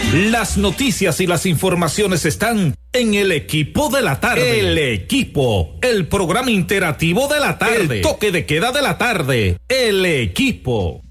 Las noticias y las informaciones están en el equipo de la tarde. El equipo, el programa interactivo de la tarde. El toque de queda de la tarde. El equipo.